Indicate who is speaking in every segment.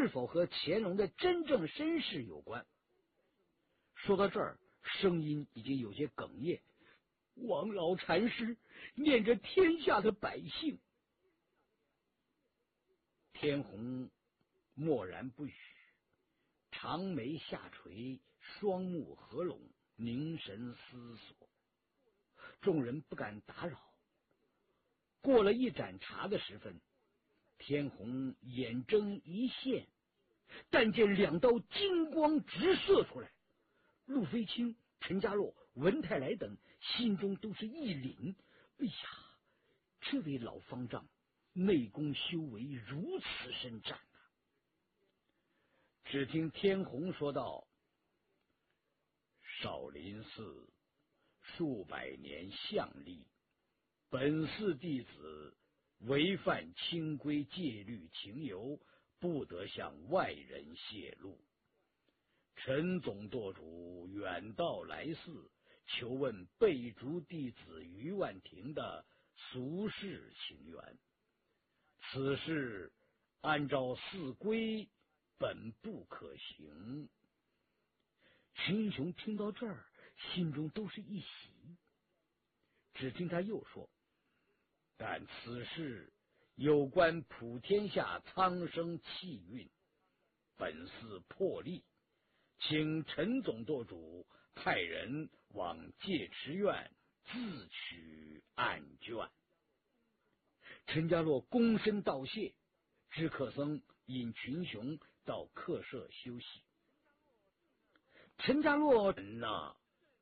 Speaker 1: 是否和乾隆的真正身世有关。说到这儿，声音已经有些哽咽。王老禅师念着天下的百姓。天虹默然不语，长眉下垂，双目合拢，凝神思索。众人不敢打扰。过了一盏茶的时分，天虹眼睁一现，但见两道金光直射出来。陆飞卿、陈家洛、文泰来等心中都是一凛，哎呀，这位老方丈内功修为如此深湛啊！只听天虹说道：少林寺数百年相例，本寺弟子违反清规戒律情由，不得向外人泄露。陈总舵主远道来寺，求问被逐弟子于万庭的俗世情缘。此事按照寺规本不可行。群英雄听到这儿，心中都是一喜。只听他又说：但此事有关普天下苍生气运，本寺破例，请陈总舵主派人往戒持院自取案卷。陈家洛躬身道谢，知客僧引群雄到客舍休息。陈家洛呐，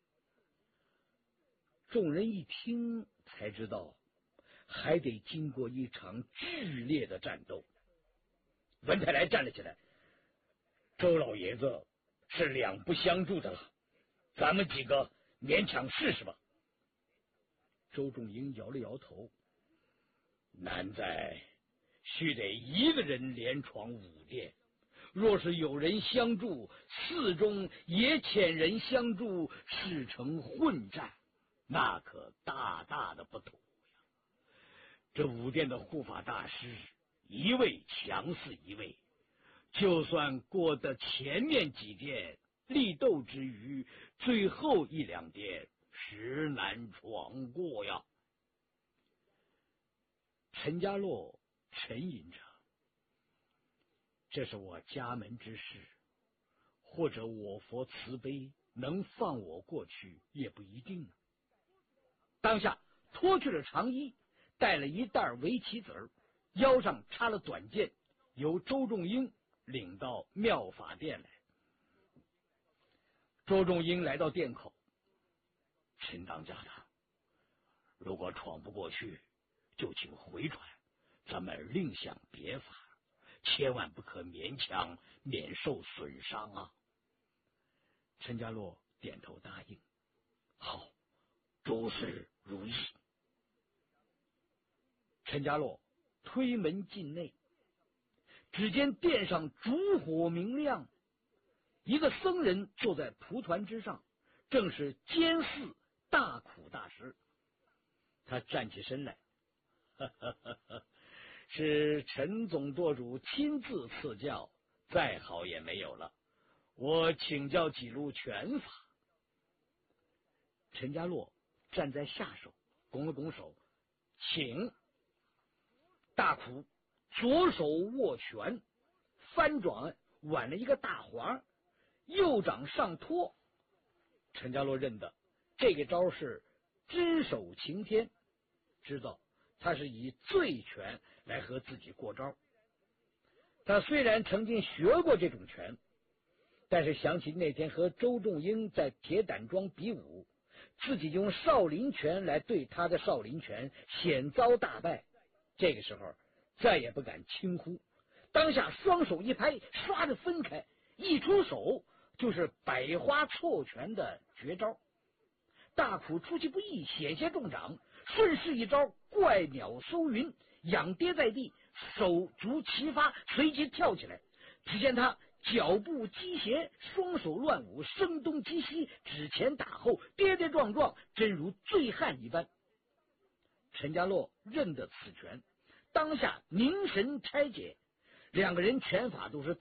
Speaker 1: 众人一听才知道，还得经过一场剧烈的战斗。文泰来站了起来：周老爷子是两不相助的了，咱们几个勉强试试吧。周仲英摇了摇头：难在须得一个人连闯5殿，若是有人相助，寺中也遣人相助，事成混战，那可大大的不妥呀。这5殿的护法大师一位强似一位，就算过得前面几殿力斗之余，最后1、2殿实难闯过呀。陈家洛沉吟着：这是我家门之事，或者我佛慈悲能放我过去也不一定呢。当下脱去了长衣，带了一袋围棋子，腰上插了短剑，由周仲英领到妙法殿来。周仲英来到殿口：陈当家的，如果闯不过去，就请回传，咱们另想别法，千万不可勉强，免受损伤啊。陈家洛点头答应：好，诸事如意。陈家洛推门进内，只见殿上烛火明亮，一个僧人坐在蒲团之上，正是监寺大苦大师。他站起身来：是陈总舵主亲自赐教，再好也没有了，我请教几路拳法。陈家洛站在下手，拱了拱手：请。大苦左手握拳，翻转挽了一个大环，右掌上托。陈家洛认得这个招是只手擎天，知道他是以醉拳来和自己过招。他虽然曾经学过这种拳，但是想起那天和周仲英在铁胆庄比武，自己用少林拳来对他的少林拳，险遭大败，这个时候再也不敢轻忽。当下双手一拍，唰的分开，一出手就是百花错拳的绝招。大苦出其不意，险些中掌，顺势一招怪鸟搜云，仰跌在地，手足齐发，随即跳起来。只见他脚步疾斜，双手乱舞，声东击西，指前打后，跌跌撞撞，真如醉汉一般。陈家洛认得此拳，当下凝神拆解，两个人拳法都是